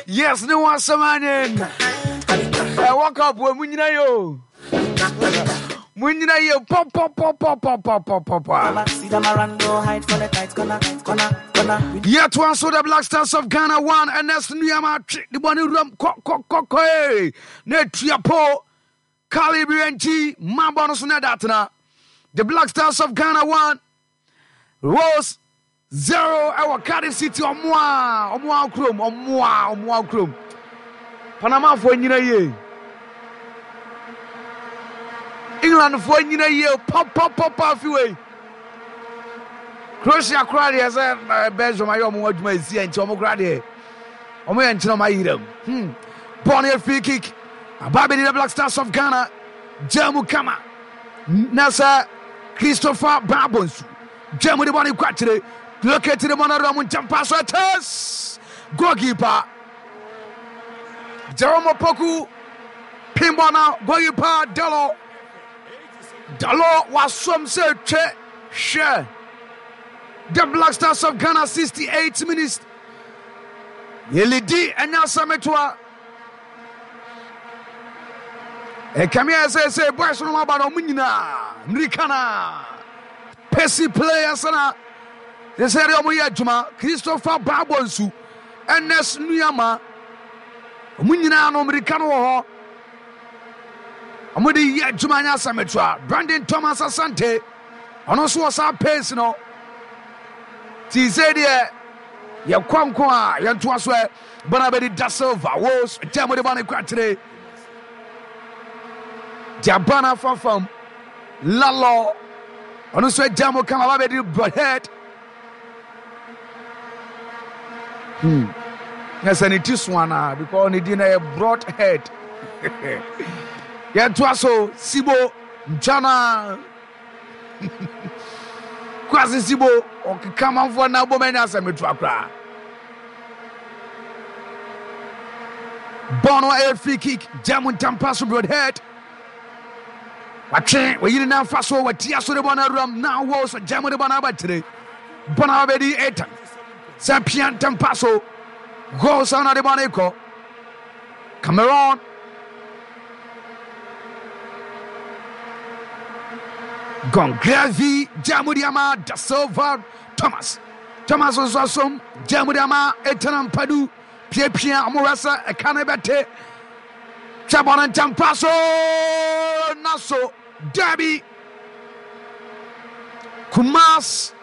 Yes, no one samanin. I woke up when Munina yo. Pop. Yet one saw the Black Stars of Ghana 1 and that's Nuyama the one who rum Netriapo Calibrianti Mambonos Nadatana. The Black Stars of Ghana 1 Rose 0 our Cardiff City Omwa Chrome Panama for ye England for ye pop away Croatia crowd as a Belgium my own my see and Tomograde Omo and my Bonnie free kick Baby the Black Stars of Ghana Jamu Kama Nasa Christopher Babons Jamu the Bonnie Quattro located the Monaramun Champaso test goalkeeper Jerome Poku Pimbana goalkeeper Dalo was some say share the Black Stars of Ghana 68 minutes Yelidi and Nasametua Kamia say boys no about Munina Mrikana Pesi players na the serie omoya juma Christopher Babonsu Ernest Nuyama Munina no Mrikana wo ho Amodi ya juma nya sametua Brandon Thomas Asante ono so wasa pace no ti say there ya kwanko a ya nto aso e bana be da silver was temo de bana kwatre Jabana from Lalo ono so jamo kama ba be broadhead yes and it is one because it in a broadhead ya to aso Sibo Jana Kwasi Sibo okama for na bomanya asemetu akra Bono air free kick Jamun Tampaso broadhead Watching we you now fast forward Tiaso de Bonaram now was Jamu de Bonabatre Bonabedi Etan Sapian Tampaso goes on the Boneco Cameron Gongravi Jamudiama Da Silva Thomas was awesome Jamudiama Etanam Padu Pia Amorasa Ekanabete Chabon and Tampaso Naso Derby Kumas